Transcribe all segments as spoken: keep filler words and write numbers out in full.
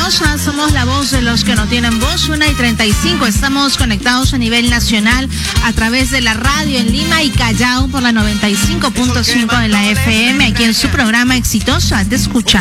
exitosa, somos la voz de los que no tienen voz. Una y treinta y cinco, estamos conectados a nivel nacional a través de la radio en Lima y Callao por la noventa y cinco punto cinco de la F M, aquí en su programa Exitosa Te Escucha.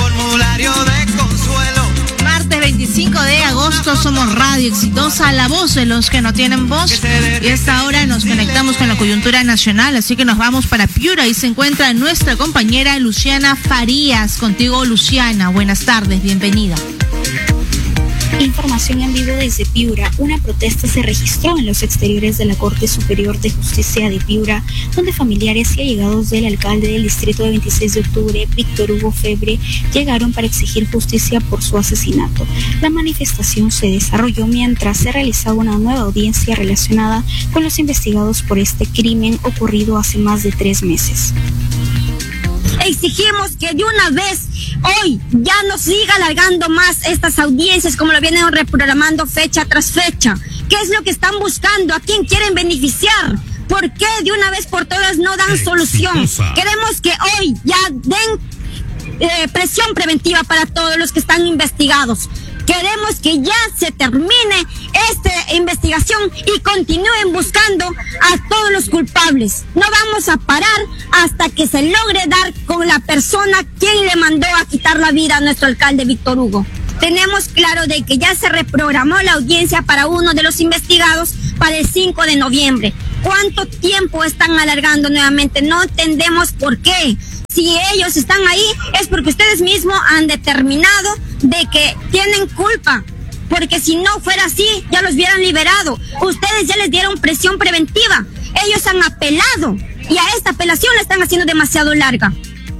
Martes veinticinco de agosto, somos Radio Exitosa, la voz de los que no tienen voz. Y a esta hora nos conectamos con la coyuntura nacional, así que nos vamos para Piura. Ahí se encuentra nuestra compañera Luciana Farías. Contigo, Luciana, buenas tardes, bienvenida. Información en vivo desde Piura. Una protesta se registró en los exteriores de la Corte Superior de Justicia de Piura, donde familiares y allegados del alcalde del distrito de veintiséis de octubre, Víctor Hugo Febre, llegaron para exigir justicia por su asesinato. La manifestación se desarrolló mientras se realizaba una nueva audiencia relacionada con los investigados por este crimen ocurrido hace más de tres meses. Exigimos que de una vez hoy ya no siga alargando más estas audiencias como lo vienen reprogramando fecha tras fecha. ¿Qué es lo que están buscando? ¿A quién quieren beneficiar? ¿Por qué de una vez por todas no dan solución? Queremos que hoy ya den eh, presión preventiva para todos los que están investigados. Queremos que ya se termine esta investigación y continúen buscando a todos los culpables. No vamos a parar hasta que se logre dar con la persona quien le mandó a quitar la vida a nuestro alcalde Víctor Hugo. Tenemos claro de que ya se reprogramó la audiencia para uno de los investigados para el cinco de noviembre. ¿Cuánto tiempo están alargando nuevamente? No entendemos por qué. Si ellos están ahí es porque ustedes mismos han determinado de que tienen culpa, porque si no fuera así ya los hubieran liberado. Ustedes ya les dieron presión preventiva, ellos han apelado y a esta apelación la están haciendo demasiado larga.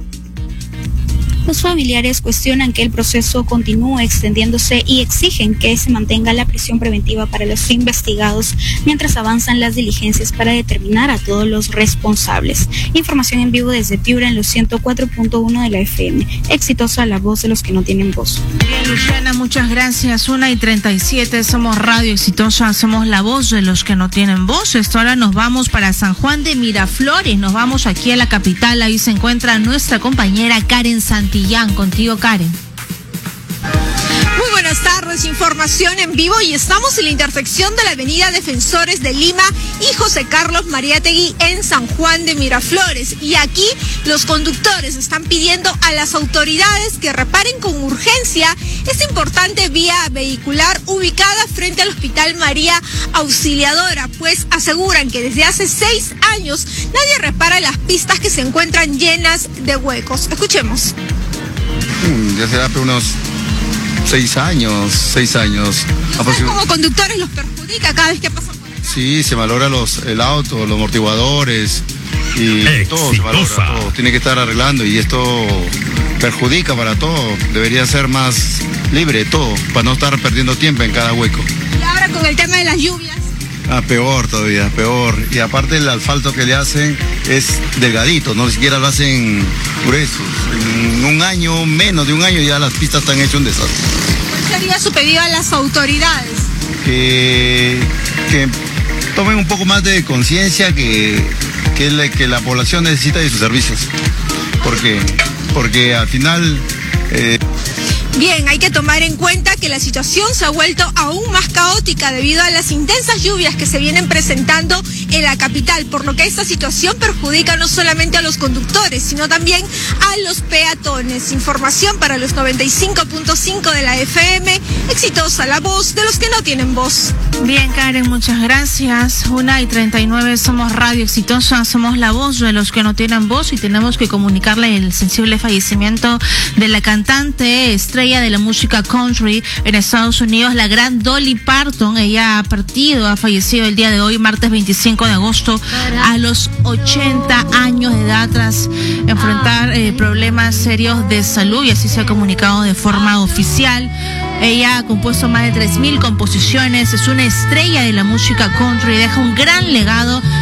Los familiares cuestionan que el proceso continúe extendiéndose y exigen que se mantenga la prisión preventiva para los investigados mientras avanzan las diligencias para determinar a todos los responsables. Información en vivo desde Piura en los ciento cuatro punto uno de la F M. Exitosa, la voz de los que no tienen voz. Bien, Luciana, muchas gracias. Una y treinta y siete, somos Radio Exitosa, somos la voz de los que no tienen voz. Esto ahora nos vamos para San Juan de Miraflores, nos vamos aquí a la capital. Ahí se encuentra nuestra compañera Karen Santillán. Contigo, Karen. Muy buenas tardes, información en vivo y estamos en la intersección de la avenida Defensores de Lima y José Carlos Mariátegui en San Juan de Miraflores. Y aquí los conductores están pidiendo a las autoridades que reparen con urgencia esta importante vía vehicular ubicada frente al Hospital María Auxiliadora, pues aseguran que desde hace seis años nadie repara las pistas que se encuentran llenas de huecos. Escuchemos. Ya será por unos seis años, seis años. Como conductores los perjudica cada vez que pasan por acá. Sí, se valora los, el auto, los amortiguadores y Exitosa. Todo se valora, todo. Tiene que estar arreglando y esto perjudica para todo. Debería ser más libre todo, para no estar perdiendo tiempo en cada hueco. Y ahora con el tema de las lluvias. Ah, peor todavía, peor. Y aparte el asfalto que le hacen es delgadito, no siquiera lo hacen gruesos. En un año, menos de un año, ya las pistas están hechas un desastre. ¿Cuál sería su pedido a las autoridades? Que, que tomen un poco más de conciencia que, que, la, que la población necesita de sus servicios. Porque, porque al final... Eh, Bien, hay que tomar en cuenta que la situación se ha vuelto aún más caótica debido a las intensas lluvias que se vienen presentando en la capital, por lo que esta situación perjudica no solamente a los conductores, sino también a los peatones. Información para los noventa y cinco punto cinco de la F M, Exitosa, la voz de los que no tienen voz. Bien, Karen, muchas gracias. Una y treinta y nueve, somos Radio Exitosa, somos la voz de los que no tienen voz y tenemos que comunicarle el sensible fallecimiento de la cantante estrella de la música country en Estados Unidos, la gran Dolly Parton. Ella ha partido, ha fallecido el día de hoy, martes veinticinco de agosto, a los ochenta años de edad, tras enfrentar eh, problemas serios de salud, y así se ha comunicado de forma oficial. Ella ha compuesto más de tres mil composiciones, es una estrella de la música country, deja un gran legado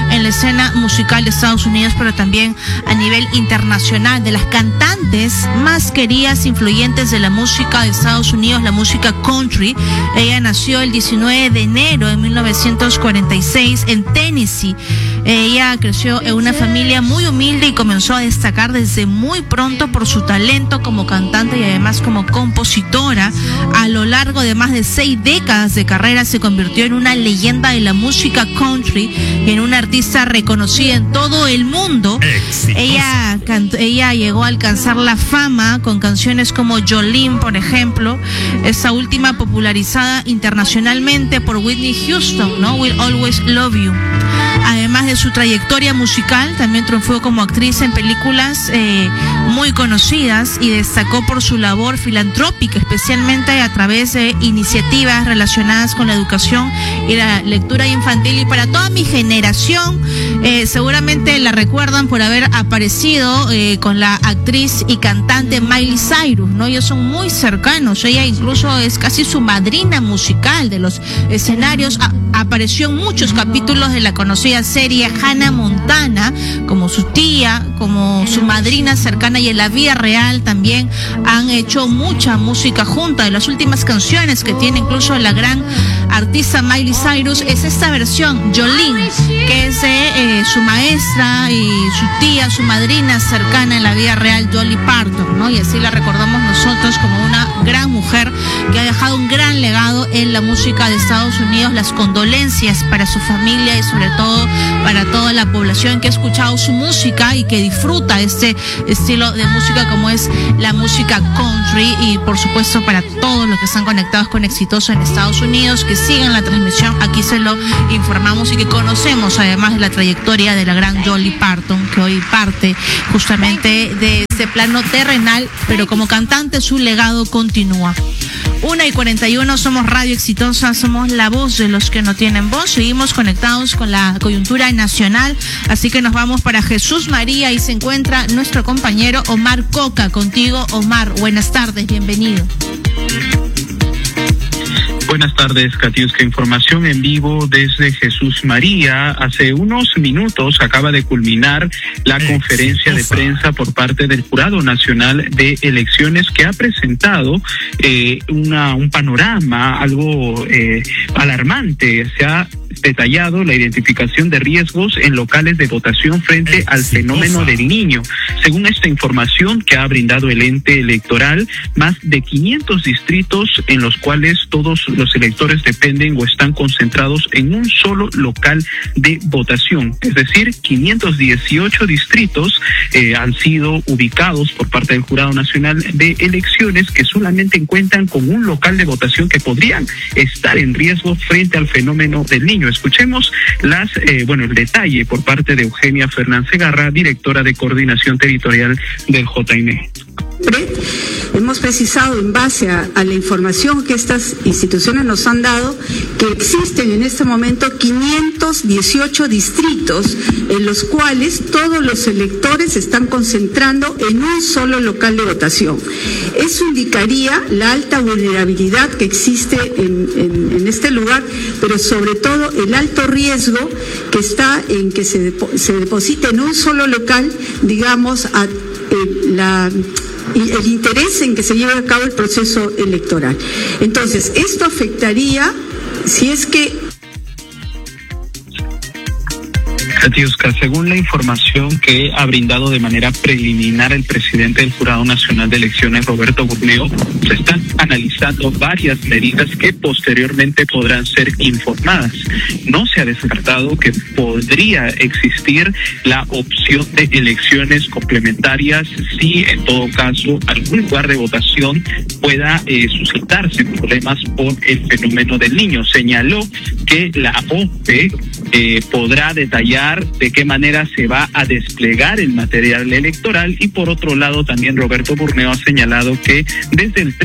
en la escena musical de Estados Unidos, pero también a nivel internacional, de las cantantes más queridas, influyentes de la música de Estados Unidos, la música country. Ella nació el diecinueve de enero de mil novecientos cuarenta y seis en Tennessee. Ella creció en una familia muy humilde y comenzó a destacar desde muy pronto por su talento como cantante y además como compositora. A lo largo de más de seis décadas de carrera se convirtió en una leyenda de la música country y en una artista reconocida en todo el mundo. Ella, cantó, ella llegó a alcanzar la fama con canciones como Jolene, por ejemplo, esa última popularizada internacionalmente por Whitney Houston, ¿no? Will Always Love You. Además de su trayectoria musical, también triunfó como actriz en películas eh, muy conocidas y destacó por su labor filantrópica, especialmente a través de iniciativas relacionadas con la educación y la lectura infantil. Y para toda mi generación, eh, seguramente la recuerdan por haber aparecido eh, con la actriz y cantante Miley Cyrus, ¿no? Ellos son muy cercanos, ella incluso es casi su madrina musical de los escenarios. A- apareció en muchos capítulos de la conocida serie Hannah Montana, como su tía, como su madrina cercana, y en la vida real también han hecho mucha música juntas. De las últimas canciones que tiene incluso la gran artista Miley Cyrus es esta versión, Jolene, que es de eh, su maestra y su tía, su madrina cercana en la vida real, Dolly Parton, ¿no? Y así la recordamos nosotros como una gran mujer que ha dejado un gran legado en la música de Estados Unidos. Las condolencias para su familia y sobre todo para toda la población que ha escuchado su música y que disfruta este estilo de música como es la música country, y por supuesto para todos los que están conectados con Exitoso en Estados Unidos, que siguen la transmisión, aquí se lo informamos y que conocemos además de la trayectoria de la gran Dolly Parton, que hoy parte justamente de este plano terrenal, pero como cantante su legado continúa. Una y cuarenta y uno, somos Radio Exitosa, somos la voz de los que no tienen voz. Seguimos conectados con la coyuntura nacional, así que nos vamos para Jesús María y se encuentra nuestro compañero Omar Coca. Contigo, Omar, buenas tardes, bienvenido. Buenas tardes, Katiuska. Información en vivo desde Jesús María. Hace unos minutos acaba de culminar la conferencia de prensa por parte del Jurado Nacional de Elecciones, que ha presentado eh, una, un panorama algo eh, alarmante. Se ha detallado la identificación de riesgos en locales de votación frente al fenómeno del Niño. Según esta información que ha brindado el ente electoral, más de quinientos distritos en los cuales todos los electores dependen o están concentrados en un solo local de votación. Es decir, quinientos dieciocho distritos eh, han sido ubicados por parte del Jurado Nacional de Elecciones, que solamente cuentan con un local de votación que podrían estar en riesgo frente al fenómeno del Niño. Escuchemos las, eh, bueno, el detalle por parte de Eugenia Fernández Segarra, directora de Coordinación Territorial del J M E. Hemos precisado en base a, a la información que estas instituciones nos han dado que existen en este momento quinientos dieciocho distritos en los cuales todos los electores se están concentrando en un solo local de votación. Eso indicaría la alta vulnerabilidad que existe en, en, en este lugar, pero sobre todo el alto riesgo que está en que se, depo, se deposite en un solo local, digamos, a, eh, la... y el interés en que se lleve a cabo el proceso electoral. Entonces, esto afectaría, si es que... Katiuska, según la información que ha brindado de manera preliminar el presidente del Jurado Nacional de Elecciones, Roberto Burneo, se están analizando varias medidas que posteriormente podrán ser informadas. No se ha descartado que podría existir la opción de elecciones complementariras si, en todo caso, algún lugar de votación pueda eh, suscitarse problemas por el fenómeno del Niño. Señaló que la O P E eh, podrá detallar de qué manera se va a desplegar el material electoral, y por otro lado también Roberto Burneo ha señalado que desde el trece de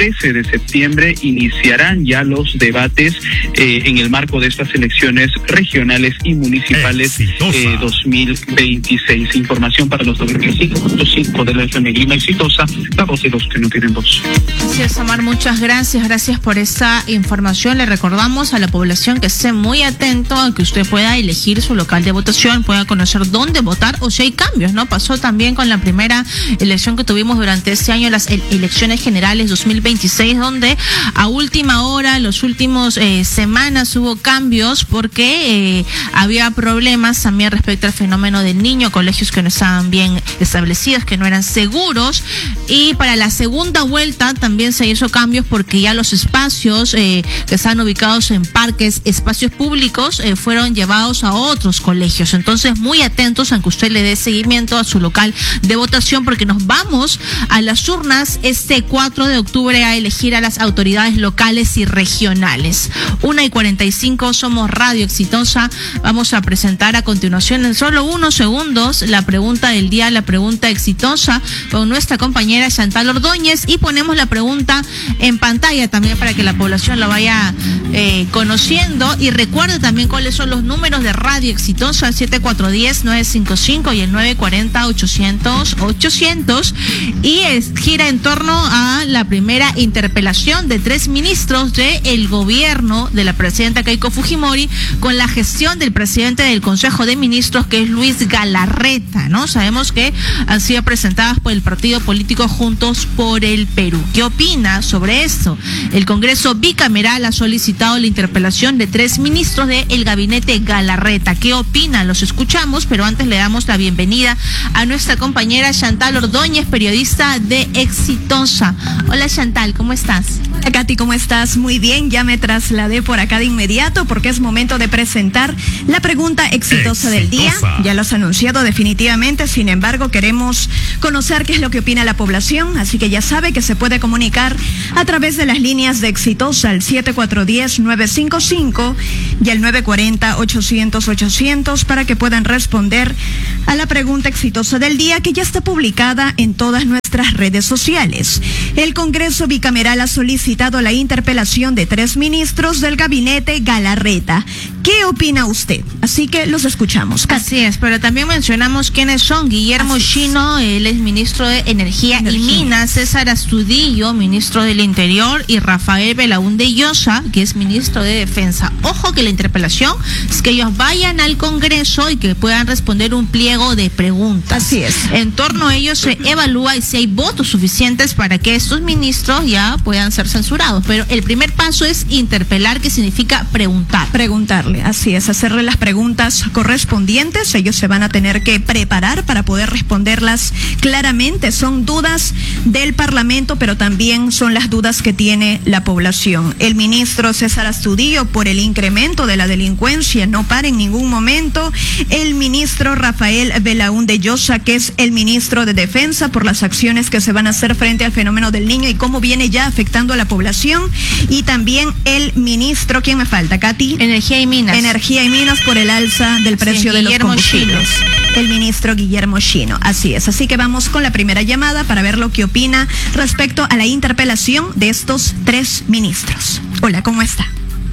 septiembre iniciarán ya los debates eh, en el marco de estas elecciones regionales y municipales eh, dos mil veintiséis. Información para los noventa y cinco punto cinco de la F M Lima Exitosa, la voz de los que no tienen voz. Gracias, Omar, muchas gracias, gracias por esa información. Le recordamos a la población que esté muy atento a que usted pueda elegir su local de votación, pueda conocer dónde votar o si hay cambios, ¿no? Pasó también con la primera elección que tuvimos durante este año, las ele- elecciones generales dos mil veintiséis, donde a última hora, los últimos eh, semanas hubo cambios porque eh, había problemas también respecto al fenómeno del niño, colegios que no estaban bien establecidos, que no eran seguros, y para la segunda vuelta también se hizo cambios porque ya los espacios eh, que están ubicados en parques, espacios públicos, eh, fueron llevados a otros colegios. Entonces, muy atentos a que usted le dé seguimiento a su local de votación, porque nos vamos a las urnas este cuatro de octubre a elegir a las autoridades locales y regionales. Una y cuarenta y cinco, somos Radio Exitosa. Vamos a presentar a continuación en solo unos segundos la pregunta del día, la pregunta exitosa, con nuestra compañera Chantal Ordóñez, y ponemos la pregunta en pantalla también para que la población la vaya eh, conociendo, y recuerde también cuáles son los números de Radio Exitosa, el siete cuatro uno cero, nueve cinco cinco y el nueve cuatro cero, ochocientos, ochocientos, y es, gira en torno a la primera interpelación de tres ministros del gobierno de la presidenta Keiko Fujimori con la gestión del presidente del Consejo de Ministros, que es Luis Galarreta, ¿no? Sabemos que han sido presentadas por el partido político Juntos por el Perú. ¿Qué opina sobre esto? El Congreso bicameral ha solicitado la interpelación de tres ministros del gabinete Galarreta. ¿Qué opina? Los escuchamos, pero antes le damos la bienvenida a nuestra compañera Chantal Ordóñez, periodista de Exitosa. Hola, Chantal, ¿cómo estás? Hola, Katy, ¿cómo estás? Muy bien, ya me trasladé por acá de inmediato porque es momento de presentar la pregunta exitosa, exitosa. del día. Ya lo has anunciado definitivamente, sin embargo queremos conocer qué es lo que opina la población, así que ya sabe que se puede comunicar a través de las líneas de Exitosa, el siete cuatro uno cero, nueve cinco cinco y el nueve cuatro cero, ochocientos, ochocientos, para que puedan responder a la pregunta exitosa del día, que ya está publicada en todas nuestras redes sociales. El Congreso bicameral ha solicitado la interpelación de tres ministros del gabinete Galarreta. ¿Qué opina usted? Así que los escuchamos. Así es, pero también mencionamos quiénes son. Guillermo Chino, él es ministro de Energía, Energía y Minas; César Astudillo, ministro del Interior; y Rafael Belaúnde Llosa, que es ministro de Defensa. Ojo que la interpelación es que ellos vayan al Congreso y que puedan responder un pliego de preguntas. Así es. En torno a ello se evalúa y si hay votos suficientes para que estos ministros ya puedan ser censurados. Pero el primer paso es interpelar, que significa preguntar. Preguntarle. Así es, hacerle las preguntas correspondientes. Ellos se van a tener que preparar para poder responderlas claramente. Son dudas del Parlamento, pero también son las dudas que tiene la población. El ministro César Astudillo, por el incremento de la delincuencia, no para en ningún momento. El ministro Rafael Belaúnde Llosa, que es el ministro de Defensa, por las acciones que se van a hacer frente al fenómeno del niño y cómo viene ya afectando a la población. Y también el ministro, ¿quién me falta, Katy? Energía y Minas. Energía y Minas, por el alza del precio sí, de los combustibles. Chino. El ministro Guillermo Chino, así es. Así que vamos con la primera llamada para ver lo que opina respecto a la interpelación de estos tres ministros. Hola, ¿cómo está?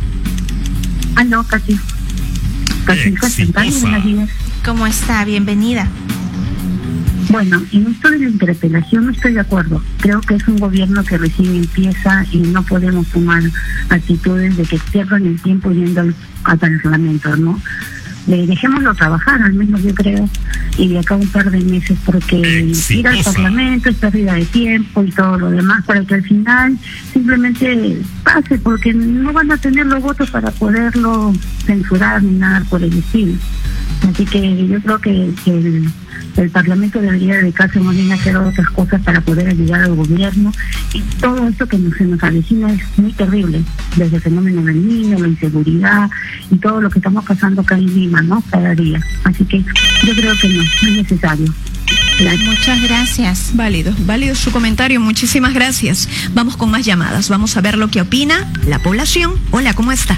Aló, Katy. Katy, ¿Cómo está? Bienvenida. Bueno, en esto de la interpelación no estoy de acuerdo. Creo que es un gobierno que recién empieza y no podemos tomar actitudes de que pierdan el tiempo yendo al, al Parlamento, ¿no? Le dejémoslo trabajar, al menos yo creo, y de acá un par de meses, porque Exitosa. Ir al Parlamento es pérdida de tiempo y todo lo demás, para que al final simplemente pase, porque no van a tener los votos para poderlo censurar ni nada por el estilo. Así que yo creo que, que el, el Parlamento debería dedicarse más bien a hacer otras cosas para poder ayudar al gobierno, y todo esto que nos, se nos avecina es muy terrible, desde el fenómeno del niño, la inseguridad y todo lo que estamos pasando acá en Lima, ¿no? Cada día. Así que yo creo que no, no es necesario. Gracias. Muchas gracias. Válido, válido su comentario, muchísimas gracias. Vamos con más llamadas, vamos a ver lo que opina la población. Hola, ¿cómo está?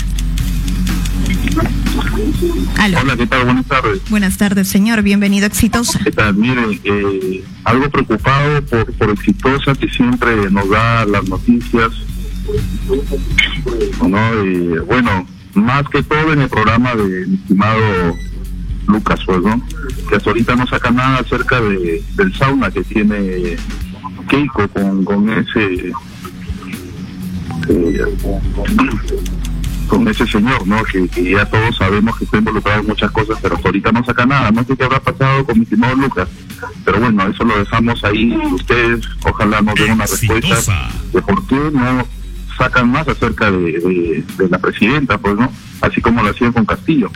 Aló. Hola, ¿qué tal? Buenas tardes. Buenas tardes, señor. Bienvenido a Exitosa. ¿Qué tal? Mire, eh, algo preocupado por, por Exitosa, que siempre nos da las noticias No, y bueno, más que todo en el programa de mi estimado Lucas, pues, ¿no? Que hasta ahorita no saca nada acerca de del sauna que tiene Keiko con, con ese eh, con ese señor, ¿no? Que, que ya todos sabemos que está involucrado en muchas cosas, pero hasta ahorita no saca nada. No sé qué habrá pasado con mi estimado Lucas, pero bueno, eso lo dejamos ahí. Ustedes ojalá nos den una respuesta de por qué no sacan más acerca de, de, de la presidenta, pues, ¿no? Así como lo hacían con Castillo.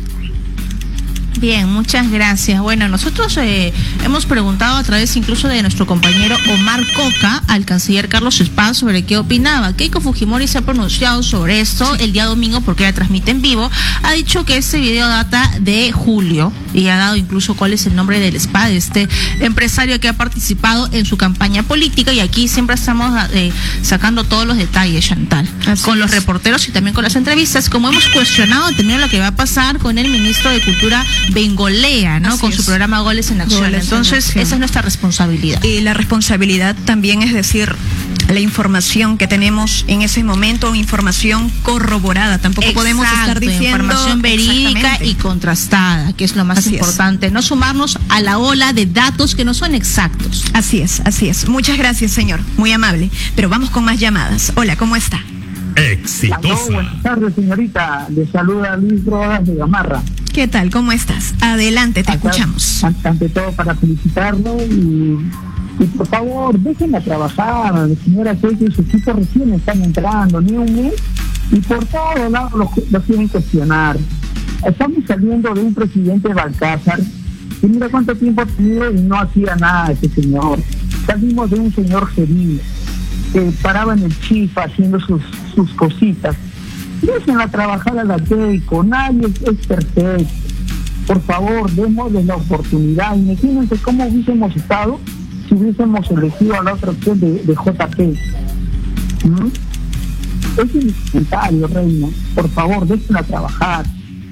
Bien, muchas gracias. Bueno, nosotros eh, hemos preguntado a través incluso de nuestro compañero Omar Coca al canciller Carlos Espada sobre qué opinaba. Keiko Fujimori se ha pronunciado sobre esto el día domingo porque la transmite en vivo. Ha dicho que este video data de julio y ha dado incluso cuál es el nombre del Espada, este empresario que ha participado en su campaña política, y aquí siempre estamos eh, sacando todos los detalles, Chantal, Así con es. los reporteros y también con las entrevistas, como hemos cuestionado también lo que va a pasar con el ministro de Cultura Bengolea, ¿no? Así con es. su programa Goles en Acción. Goles Entonces, en acción. esa es nuestra responsabilidad. Y la responsabilidad también es decir, la información que tenemos en ese momento, información corroborada. Tampoco Exacto, podemos estar diciendo información verídica y contrastada, que es lo más así importante. Es. No sumarnos a la ola de datos que no son exactos. Así es, así es. Muchas gracias, señor. Muy amable. Pero vamos con más llamadas. Hola, ¿cómo está? Exitosa. Aló, buenas tardes, señorita. Le saluda Luis Rodas de Gamarra. ¿Qué tal? ¿Cómo estás? Adelante, te Acá, escuchamos. Ante todo, para felicitarlo y, y por favor, déjenla trabajar. La señora Keiko y su equipo recién están entrando, ni un mes, y por todos lados lo, lo quieren cuestionar. Estamos saliendo de un presidente Balcázar, y mira cuánto tiempo ha tenido y no hacía nada ese señor. Salimos de un señor Gerí, que paraba en el chifa haciendo sus, sus cositas. Déjenla trabajar a la Keiko, nadie es, es perfecto. Por favor, démosle la oportunidad. Imagínense cómo hubiésemos estado si hubiésemos elegido a la otra opción de, de J P. ¿Mm? Es innecesario, Reina. Por favor, déjenla trabajar.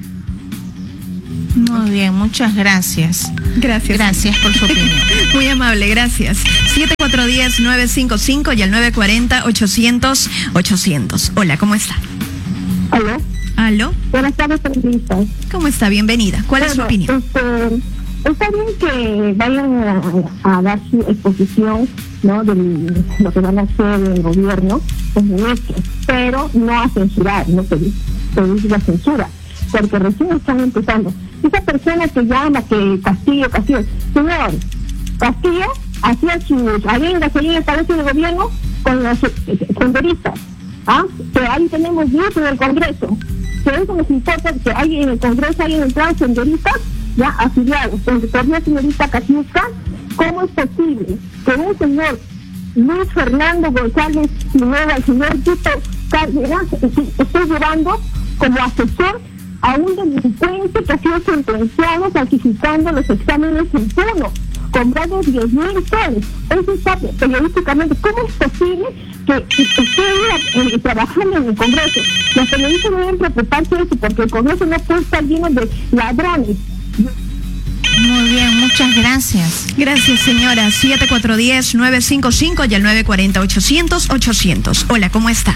Muy bien, muchas gracias. Gracias. Gracias por su opinión. Muy amable, gracias. siete cuatro uno cero, nueve cinco cinco y al nueve cuatro cero, ochocientos, ochocientos. Hola, ¿cómo está? ¿Aló? ¿Aló? Buenas tardes, periodistas. ¿Cómo está? Bienvenida. ¿Cuál bueno, es su opinión? Este, está bien que vayan a, a dar su exposición, ¿no? De lo que van a hacer el gobierno, pues, pero no a censurar, no pedir, pedir la censura, porque recién están empezando. Esa persona que llama, que Castillo, Castillo, señor, Castillo hacía sus arengas ahí en el Palacio de Gobierno con los senderistas. ¿Ah? Que ahí tenemos diez en el Congreso. Pero eso nos importa que hay en el Congreso, hay en el plan senderistas ya afiliados. Donde todavía señorita Katiuska, ¿cómo es posible que un señor Luis Fernando González Pineda, el señor Tito Cárdenas, esté llevando como asesor a un delincuente que ha sido sentenciado falsificando los exámenes impunos, cobrando diez mil soles? Eso está periodísticamente. ¿Cómo es posible que esté eh, trabajando en el Congreso? Los periodistas deben preocuparse de eso, porque el Congreso no puede estar lleno de ladrones. Muy bien, muchas gracias. Gracias, señora. siete cuatro uno cero, nueve cinco cinco y al nueve cuatro cero, ochocientos, ochocientos. Hola, ¿cómo está?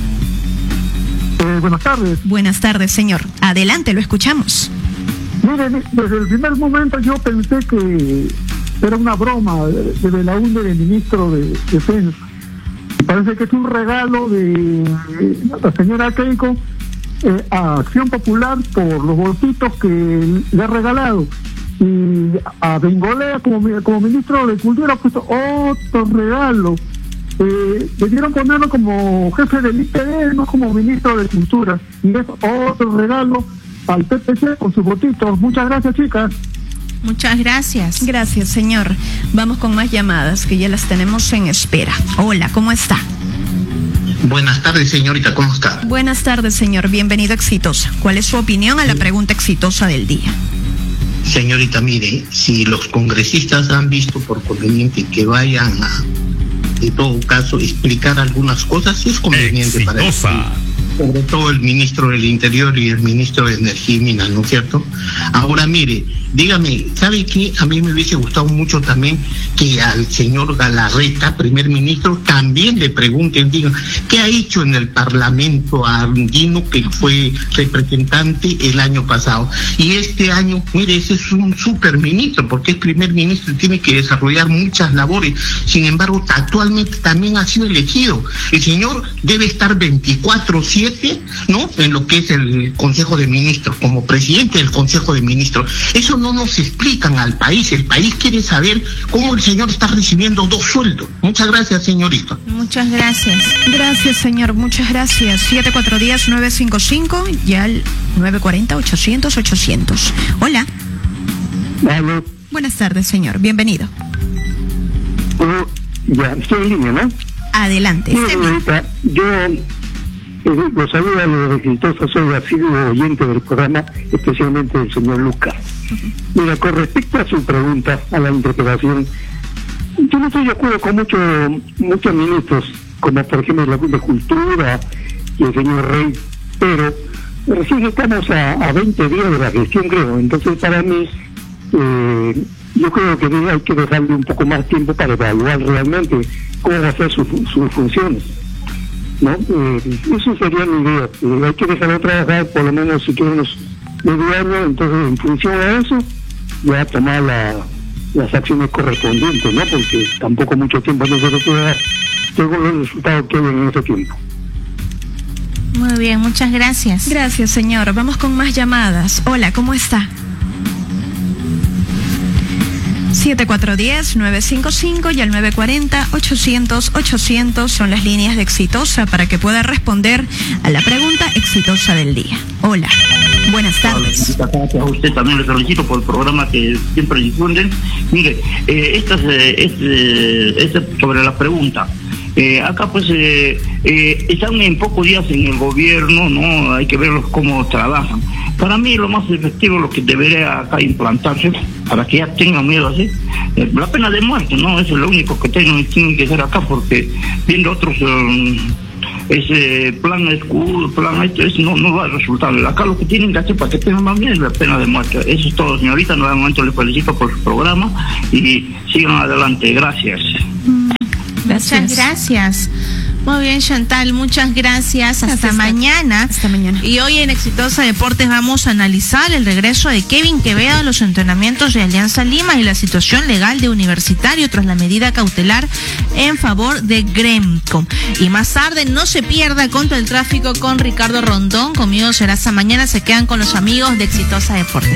Eh, buenas tardes. Buenas tardes, señor. Adelante, lo escuchamos. Mire, desde el primer momento yo pensé que era una broma desde la U N E del ministro de Defensa. Parece que es un regalo de la señora Keiko eh, a Acción Popular por los bolsitos que le ha regalado. Y a Bengolea como, como ministro de Cultura ha puesto otro regalo. Eh, debieron ponerlo como jefe del I P D, no como ministro de Cultura. Y es otro regalo al P P C con sus votitos. Muchas gracias, chicas. Muchas gracias. Gracias, señor. Vamos con más llamadas que ya las tenemos en espera. Hola, ¿cómo está? Buenas tardes, señorita, ¿cómo está? Buenas tardes, señor. Bienvenido a Exitosa. ¿Cuál es su opinión a la pregunta exitosa del día? Señorita, mire, si los congresistas han visto por conveniente que vayan a, en todo caso, explicar algunas cosas, es conveniente exitosa para ellos. sobre todo el ministro del Interior y el ministro de Energía y Minas, ¿no es cierto? Ahora mire, dígame, ¿sabe qué? A mí me hubiese gustado mucho también que al señor Galarreta, primer ministro, también le pregunten, digan, ¿qué ha hecho en el Parlamento andino que fue representante el año pasado? Y este año, mire, ese es un super ministro, porque es primer ministro y tiene que desarrollar muchas labores. Sin embargo, actualmente también ha sido elegido. El señor debe estar veinticuatro siete, ¿no? En lo que es el Consejo de Ministros, como presidente del Consejo de Ministros. Eso no nos explican al país. El país quiere saber cómo el señor está recibiendo dos sueldos. Muchas gracias, señorita. Muchas gracias. Gracias, señor. Muchas gracias. siete cuatro uno cero nueve cinco cinco y al nueve cuatro cero ochocientos ochocientos. Hola. Hola. Buenas tardes, señor. Bienvenido. Oh, ya, estoy en línea, ¿no? Adelante. Sí, señorita, yo eh, los saludo a los exitosos, soy asiduo oyente del programa, especialmente del señor Lucas. Uh-huh. Mira, con respecto a su pregunta, a la interpelación, yo no estoy de acuerdo con muchos muchos ministros, como por ejemplo la de Cultura y el señor Rey, pero recién estamos a, a veinte días de la gestión, creo. Entonces, para mí, eh, yo creo que hay que dejarle un poco más tiempo para evaluar realmente cómo va a ser sus su funciones, ¿no? Eh, eso sería mi idea. Eh, hay que dejarlo trabajar por lo menos si quieren unos medio año, entonces en función a eso ya tomar la, las acciones correspondientes, ¿no? Porque tampoco mucho tiempo no se puede dar según los resultados que hay en ese tiempo. Muy bien, muchas gracias. Gracias, señor. Vamos con más llamadas. Hola, ¿cómo está? siete cuatro uno cero nueve cinco cinco y al nueve cuatro cero ochocientos ochocientos son las líneas de Exitosa para que pueda responder a la pregunta exitosa del día. Hola, buenas tardes. Gracias a usted, también le felicito por el programa que siempre difunden. Mire, eh, esta es, eh, es, eh, es sobre la pregunta. Eh, acá pues eh, eh, están en pocos días en el gobierno, no hay que verlos cómo trabajan. Para mí lo más efectivo, lo que debería acá implantarse, para que ya tengan miedo así, eh, la pena de muerte, ¿no? Eso es lo único que tienen, tienen que hacer acá, porque viendo otros, um, ese plan escudo, plan esto, eso no, no va a resultar. Acá lo que tienen que hacer para que tengan más miedo es la pena de muerte. Eso es todo, señorita. Nuevamente les felicito por su programa y sigan adelante. Gracias. Gracias. Muchas gracias. Muy bien, Chantal, muchas gracias. Hasta gracias, mañana. Hasta mañana. Y hoy en Exitosa Deportes vamos a analizar el regreso de Kevin Quevedo a los entrenamientos de Alianza Lima y la situación legal de Universitario tras la medida cautelar en favor de Gremco. Y más tarde, no se pierda Contra el Tráfico con Ricardo Rondón. Conmigo será hasta mañana. Se quedan con los amigos de Exitosa Deportes.